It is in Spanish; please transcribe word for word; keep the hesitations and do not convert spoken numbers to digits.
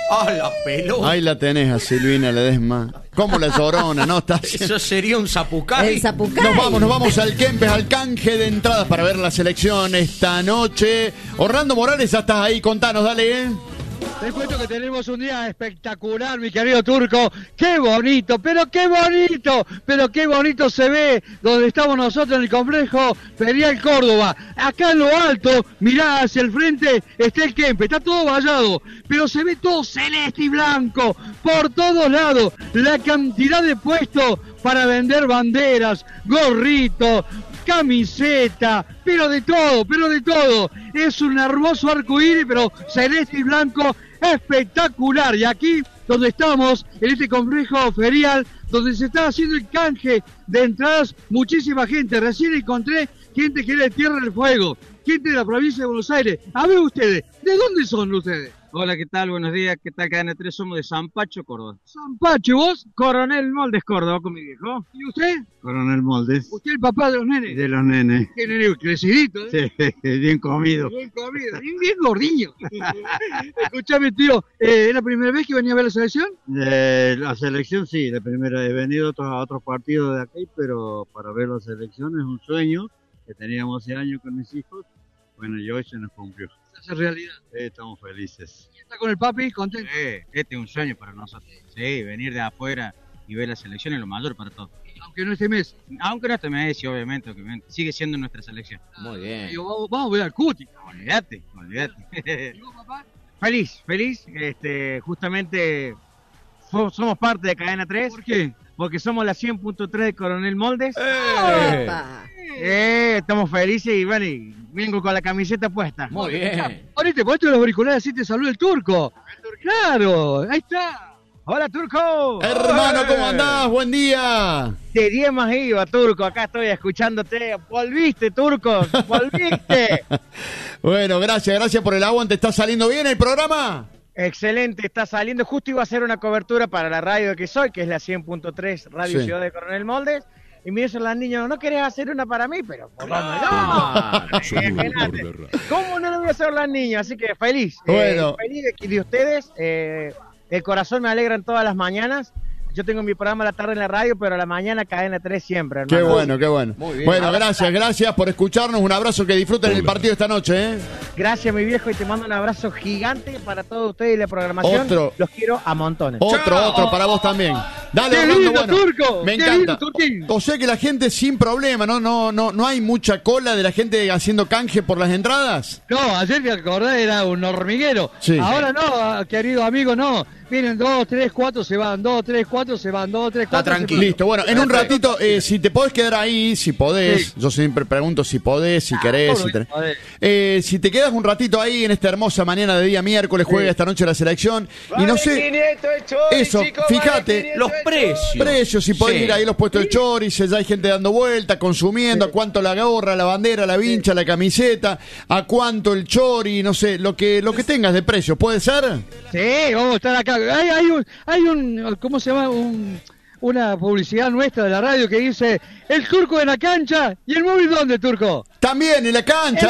¡Ah, la pelota! Ahí la tenés a Silvina Ledesma. ¿Cómo la llorona, no? Está Eso sería un zapucay. El zapucay. Nos vamos, nos vamos al Kempes, al canje de entradas para ver la selección esta noche. Orlando Morales, ya estás ahí, contanos, dale, ¿eh? Te cuento que tenemos un día espectacular, mi querido Turco. ¡Qué bonito! ¡Pero qué bonito! ¡Pero qué bonito se ve donde estamos nosotros en el complejo Ferial Córdoba! Acá en lo alto, mirá hacia el frente, está el Kempes, está todo vallado, pero se ve todo celeste y blanco por todos lados. La cantidad de puestos para vender banderas, gorritos, camiseta, pero de todo, pero de todo. Es un hermoso arcoíris, pero celeste y blanco, espectacular. Y aquí, donde estamos, en este complejo ferial, donde se está haciendo el canje de entradas, muchísima gente. Recién encontré gente que era de Tierra del Fuego, gente de la provincia de Buenos Aires. A ver ustedes, ¿de dónde son ustedes? Hola, ¿qué tal? Buenos días. ¿Qué tal, Cadena tres? Somos de San Pacho, Córdoba. San Pacho, ¿vos? Coronel Moldes, Córdoba, con mi viejo. ¿Y usted? Coronel Moldes. ¿Usted el papá de los nenes? De los nenes. Qué nene crecidito, ¿eh? Sí, bien comido. Bien comido, bien, bien gordillo. Escuchame, tío, eh, ¿es la primera vez que venía a ver la selección? Eh, la selección sí, la primera. He venido a otros, a otros partidos de aquí, pero para ver la selección es un sueño que teníamos hace años con mis hijos. Bueno, y hoy se nos cumplió. Se hace realidad. Sí, estamos felices. ¿Y está con el papi? ¿Contento? Sí, este es un sueño para nosotros. Sí, venir de afuera y ver la selección es lo mayor para todos. Aunque no este mes. Aunque no este mes, sí, obviamente, obviamente. Sigue siendo nuestra selección. Muy bien. Digo, vamos, vamos a ver al Cuti. Olvídate, olvídate. ¿Y vos, papá? Feliz, feliz. Este, justamente fo- somos parte de Cadena tres. ¿Por qué? Porque somos la cien punto tres de Coronel Moldes. ¡Eh! Opa. Eh, estamos felices y bueno, y vengo con la camiseta puesta. Muy bien. Ahorita ponete los auriculares así te saluda el Turco. Claro, ahí está. Hola, Turco. Hermano, ¿cómo andás? Buen día. De diez más iba, Turco. Acá estoy escuchándote. Volviste, Turco. Volviste. Bueno, gracias, gracias por el aguante. ¿Está saliendo bien el programa? Excelente, está saliendo. Justo iba a hacer una cobertura para la radio que soy, que es la cien punto tres Radio Sí. Ciudad de Coronel Moldes. Y me dicen las niñas, ¿no querés hacer una para mí? Pero, ¿por dónde Ah, no? Somos lo mejor Imagínate. de radio. ¿Cómo no lo voy a hacer las niñas? Así que feliz. Bueno. Eh, feliz de, de ustedes. Eh, el corazón me alegra en todas las mañanas. Yo tengo mi programa a la tarde en la radio, pero a la mañana Cadena tres siempre, hermano. Qué bueno, qué bueno. Muy bien. Bueno, gracias, gracias por escucharnos. Un abrazo, que disfruten el partido esta noche, ¿eh? Gracias, mi viejo, y te mando un abrazo gigante para todos ustedes y la programación. Otro. Los quiero a montones. Otro, Chao. otro para vos también. Dale, ¡Qué Orlando, lindo, bueno. Turco! Me ¡Qué encanta. lindo, Turquín! O sea que la gente sin problema, ¿no? No, no, no hay mucha cola de la gente haciendo canje por las entradas. No, ayer te acordás, era un hormiguero. Sí. Ahora no, querido amigo, no. Vienen dos, tres, cuatro, se van, dos, tres, cuatro, se van, dos, tres, Está cuatro. se tranquilo. van. Listo, bueno, en un ratito, eh, si te podés quedar ahí, si podés, Sí. yo siempre pregunto si podés, si querés, si tenés. Joder. Eh, si te quedas un ratito ahí en esta hermosa mañana de día miércoles, juega esta noche la selección, y no sé, eso, fíjate, Los precios. precios, si podés Sí. ir ahí a los puestos de choris, ya hay gente dando vuelta, consumiendo, a cuánto la gorra, la bandera, la vincha, la camiseta, a cuánto el chori, no sé, lo que lo que tengas de precio, ¿puede ser? Sí, vamos a estar acá. Hay, hay un, hay un, ¿cómo se llama? Un, una publicidad nuestra de la radio que dice, el Turco en la cancha, ¿y el móvil dónde, Turco? También en la cancha.